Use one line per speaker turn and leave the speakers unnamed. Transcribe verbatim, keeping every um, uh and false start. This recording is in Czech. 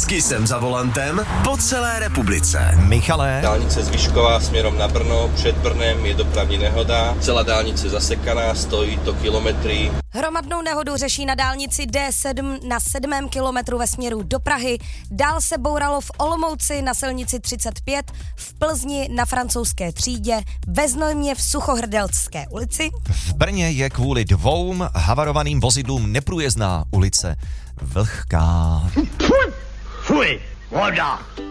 Vždycky jsem za volantem po celé republice.
Michale.
Dálnice Zvyšková směrem na Brno, před Brnem je dopravní nehoda. Celá dálnice zasekaná, stojí to kilometry.
Hromadnou nehodu řeší na dálnici D sedm na sedmém kilometru ve směru do Prahy. Dál se bouralo v Olomouci na silnici třicet pět, v Plzni na Francouzské třídě, ve Znojmě v Suchohrdelské ulici.
V Brně je kvůli dvou havarovaným vozidlům neprůjezdná ulice Vlhká.
Fuj, voda.